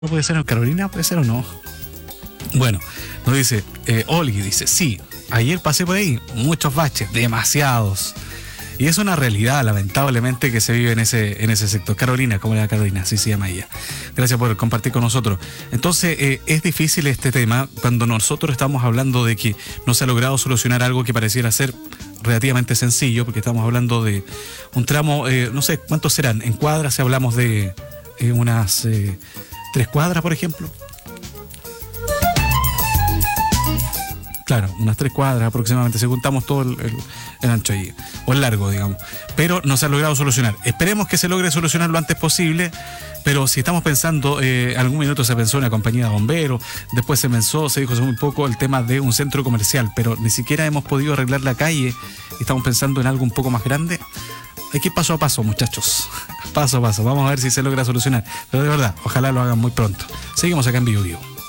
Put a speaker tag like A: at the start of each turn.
A: puede ser en Carolina, puede ser o no. Bueno, nos dice, Olgi dice, sí, ayer pasé por ahí, muchos baches, demasiados. Y es una realidad, lamentablemente, que se vive en ese sector. Carolina, ¿cómo le va Carolina? Así se llama ella. Gracias por compartir con nosotros. Entonces, es difícil este tema cuando nosotros estamos hablando de que no se ha logrado solucionar algo que pareciera ser relativamente sencillo, porque estamos hablando de un tramo, no sé, ¿cuántos serán? En cuadras, si hablamos de unas 3 cuadras, por ejemplo. Claro, unas 3 cuadras aproximadamente, si juntamos todo el ancho allí, o el largo, digamos. Pero no se ha logrado solucionar. Esperemos que se logre solucionar lo antes posible, pero si estamos pensando, algún minuto se pensó en una compañía de bomberos, después se dijo hace muy poco el tema de un centro comercial, pero ni siquiera hemos podido arreglar la calle, y estamos pensando en algo un poco más grande. Hay que ir paso a paso, muchachos. Paso a paso. Vamos a ver si se logra solucionar. Pero de verdad, ojalá lo hagan muy pronto. Seguimos acá en Vivo Vivo.